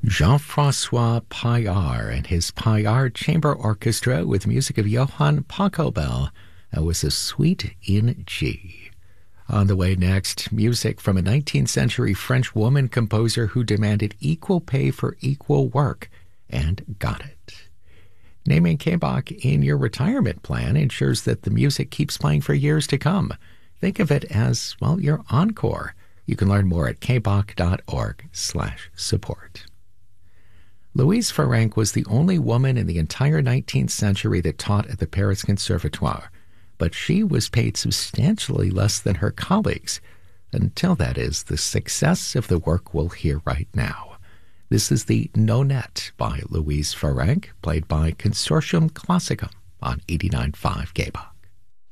Jean-Francois Paillard and his Paillard Chamber Orchestra with music of Johann Pachelbel. That was a suite in G. On the way next, music from a 19th century French woman composer who demanded equal pay for equal work and got it. Naming K-Bach in your retirement plan ensures that the music keeps playing for years to come. Think of it as, well, your encore. You can learn more at kbach.org/support. Louise Farrenc was the only woman in the entire 19th century that taught at the Paris Conservatoire, but she was paid substantially less than her colleagues, until, that is, the success of the work we'll hear right now. This is the Nonette by Louise Farrenc, played by Consortium Classicum on 89.5 KBAH.